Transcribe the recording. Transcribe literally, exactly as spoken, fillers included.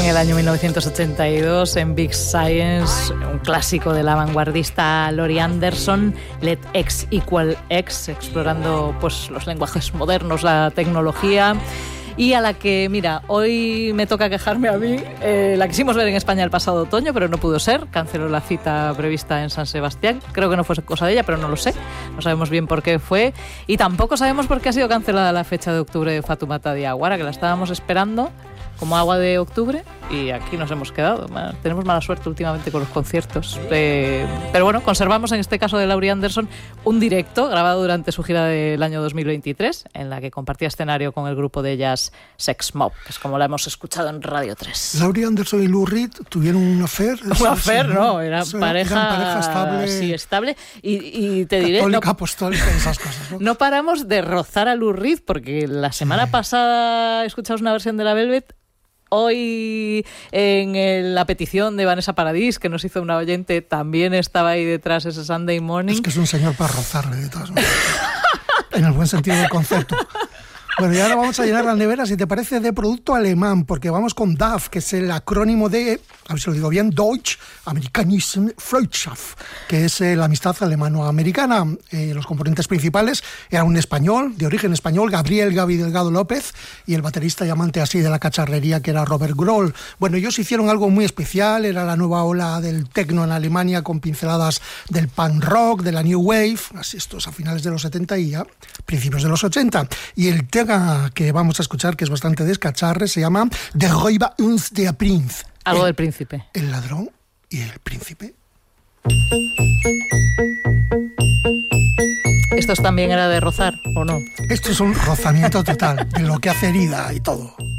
en el año mil novecientos ochenta y dos en Big Science, un clásico de la vanguardista Laurie Anderson, Let X Equal X, explorando pues los lenguajes modernos, la tecnología. Y a la que, mira, hoy me toca quejarme a mí. Eh, la quisimos ver en España el pasado otoño, pero no pudo ser. Canceló la cita prevista en San Sebastián. Creo que no fue cosa de ella, pero no lo sé. No sabemos bien por qué fue. Y tampoco sabemos por qué ha sido cancelada la fecha de octubre de Fatoumata Diawara, que la estábamos esperando como agua de octubre, y aquí nos hemos quedado. Tenemos mala suerte últimamente con los conciertos. Eh, pero bueno, conservamos en este caso de Laurie Anderson un directo grabado durante su gira del año dos mil veintitrés, en la que compartía escenario con el grupo de jazz Sex Mob, que es como la hemos escuchado en Radio tres. Laurie Anderson y Lou Reed tuvieron un affair. Un affair, no, eran sí, pareja, eran pareja estable. Sí, estable. Y, y te diré, católica, no, apostólica, esas cosas, ¿no? No paramos de rozar a Lou Reed, porque la semana sí. pasada escuchamos una versión de la Velvet. Hoy, en el, la petición de Vanessa Paradis, que nos hizo una oyente, también estaba ahí detrás ese Sunday Morning. Es que es un señor para rozarle de todas maneras. En el buen sentido del concepto. Bueno, y ahora vamos a llenar la nevera, si te parece, de producto alemán, porque vamos con D A F, que es el acrónimo de, a ver si lo digo bien, Deutsch Amerikanische Freundschaft, que es eh, la amistad alemano-americana. Eh, los componentes principales eran un español, de origen español, Gabriel Gaby Delgado López, y el baterista y amante así de la cacharrería, que era Robert Grohl. Bueno, ellos hicieron algo muy especial, era la nueva ola del techno en Alemania, con pinceladas del punk rock, de la new wave, así estos a finales de los setenta y ya principios de los ochenta. Y el tema que vamos a escuchar, que es bastante descacharre, se llama Der Räuber und der Prinz. Algo el, del príncipe. El ladrón y el príncipe. ¿Estos también era de rozar o no? Esto es un rozamiento total, de lo que hace herida y todo.